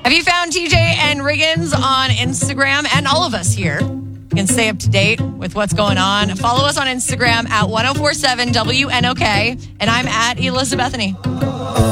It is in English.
Have you found TJ and Riggins on Instagram? And all of us here can stay up to date with what's going on. Follow us on Instagram at 1047 WNOK. And I'm at Elizabethany.